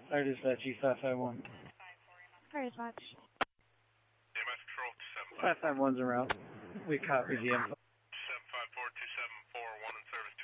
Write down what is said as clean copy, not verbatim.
Fire dispatch, E551. Fire dispatch. EMS control, 551's around. We copy the info. 754-274, 1 in service,